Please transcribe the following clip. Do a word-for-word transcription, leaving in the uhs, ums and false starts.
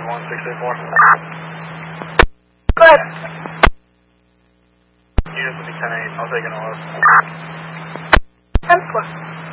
one six eight four. Go ahead. Units will be ten eight. I'll take an O S. ten plus.